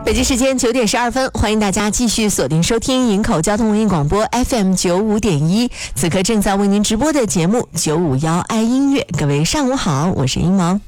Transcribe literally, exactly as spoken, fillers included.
北京时间九点十二分，欢迎大家继续锁定收听营口交通文艺广播 F M 九五点一，此刻正在为您直播的节目九五幺爱音乐。各位上午好，我是英毛。